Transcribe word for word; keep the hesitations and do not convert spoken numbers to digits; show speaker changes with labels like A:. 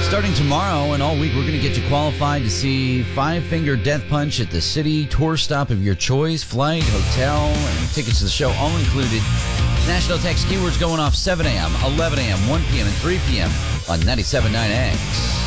A: Starting tomorrow and all week, we're going to get you qualified to see Five Finger Death Punch at the city tour stop of your choice. Flight, hotel, and tickets to the show all included. National text keywords going off seven a.m., eleven a.m., one p.m., and three p.m. on ninety-seven point nine X.